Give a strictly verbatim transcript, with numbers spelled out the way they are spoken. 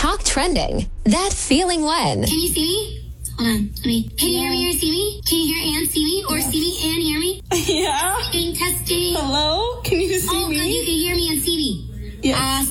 TikTok trending. That feeling when? Can you see me? Hold on. Let me. Can you hear me or see me? Can you hear and see me? Or see me and hear me? Yeah. Testing, testing. Hello? Can you see oh, me? Oh, you can hear me and see me. Yes. Awesome.